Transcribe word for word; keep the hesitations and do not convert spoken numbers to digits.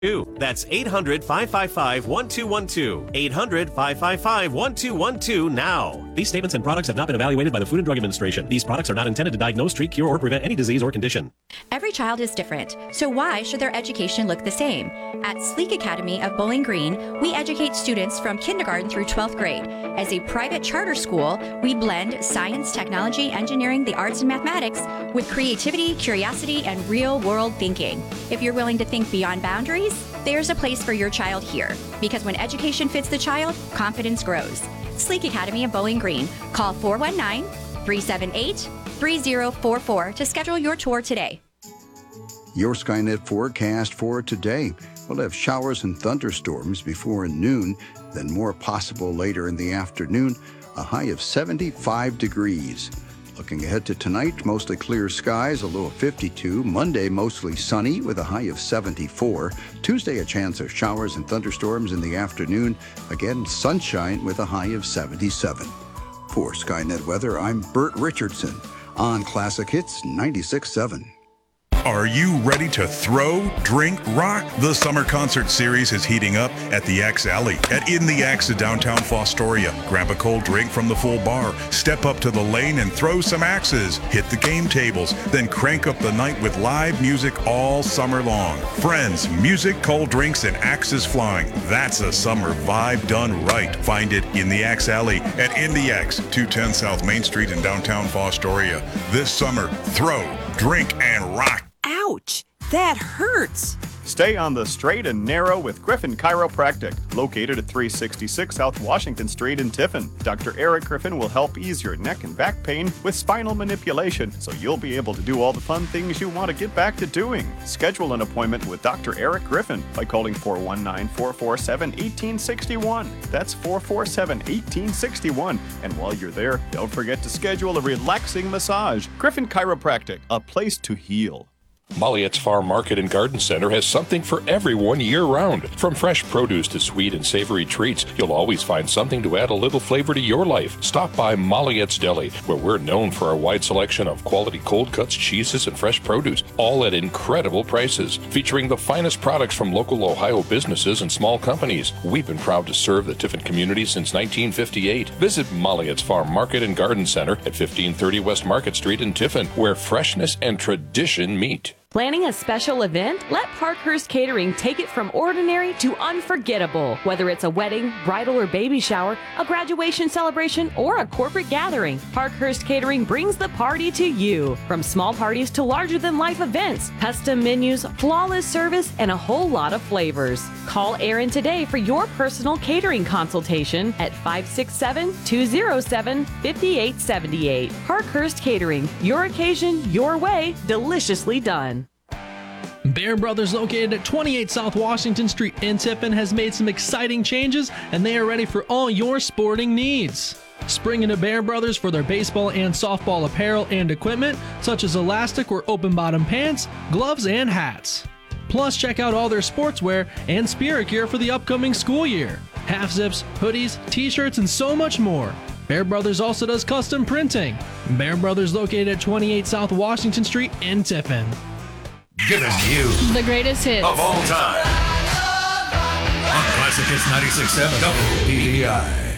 That's eight hundred, five five five, one two one two. eight hundred, five five five, one two one two now. These statements and products have not been evaluated by the Food and Drug Administration. These products are not intended to diagnose, treat, cure, or prevent any disease or condition. Every child is different, so why should their education look the same? At Sleek Academy of Bowling Green, we educate students from kindergarten through twelfth grade. As a private charter school, we blend science, technology, engineering, the arts, and mathematics with creativity, curiosity, and real-world thinking. If you're willing to think beyond boundaries, there's a place for your child here. Because when education fits the child, confidence grows. Sleek Academy of Bowling Green. Call four one nine, three seven eight, three zero four four to schedule your tour today. Your Skynet forecast for today. We'll have showers and thunderstorms before noon, then more possible later in the afternoon, a high of seventy-five degrees. Looking ahead to tonight, mostly clear skies, a low of fifty-two. Monday, mostly sunny with a high of seventy-four. Tuesday, a chance of showers and thunderstorms in the afternoon. Again, sunshine with a high of seventy-seven. For Skynet Weather, I'm Bert Richardson on Classic Hits ninety-six point seven. Are you ready to throw, drink, rock? The summer concert series is heating up at the Axe Alley at In the Axe in downtown Fostoria. Grab a cold drink from the full bar, step up to the lane and throw some axes, hit the game tables, then crank up the night with live music all summer long. Friends, music, cold drinks, and axes flying. That's a summer vibe done right. Find it in the Axe Alley at In the Axe, two ten South Main Street in downtown Fostoria. This summer, throw, drink, and rock. Ouch! That hurts! Stay on the straight and narrow with Griffin Chiropractic, located at three sixty-six South Washington Street in Tiffin. Doctor Eric Griffin will help ease your neck and back pain with spinal manipulation, so you'll be able to do all the fun things you want to get back to doing. Schedule an appointment with Doctor Eric Griffin by calling four one nine, four four seven, one eight six one. That's four four seven, one eight six one. And while you're there, don't forget to schedule a relaxing massage. Griffin Chiropractic, a place to heal. Molliette's Farm Market and Garden Center has something for everyone year-round. From fresh produce to sweet and savory treats, you'll always find something to add a little flavor to your life. Stop by Molliette's Deli, where we're known for our wide selection of quality cold cuts, cheeses, and fresh produce, all at incredible prices. Featuring the finest products from local Ohio businesses and small companies. We've been proud to serve the Tiffin community since nineteen fifty-eight. Visit Molliette's Farm Market and Garden Center at fifteen thirty West Market Street in Tiffin, where freshness and tradition meet. Planning a special event? Let Parkhurst Catering take it from ordinary to unforgettable. Whether it's a wedding, bridal or baby shower, a graduation celebration, or a corporate gathering, Parkhurst Catering brings the party to you. From small parties to larger-than-life events, custom menus, flawless service, and a whole lot of flavors. Call Aaron today for your personal catering consultation at five six seven, two zero seven, five eight seven eight. Parkhurst Catering, your occasion, your way, deliciously done. Bear Brothers, located at twenty-eight South Washington Street in Tiffin, has made some exciting changes, and they are ready for all your sporting needs. Spring into Bear Brothers for their baseball and softball apparel and equipment, such as elastic or open bottom pants, gloves, and hats. Plus, check out all their sportswear and spirit gear for the upcoming school year. Half zips, hoodies, t-shirts, and so much more. Bear Brothers also does custom printing. Bear Brothers, located at twenty-eight South Washington Street in Tiffin. Giving you the greatest hits of all time on Classic Hits ninety-six point seven W B D I.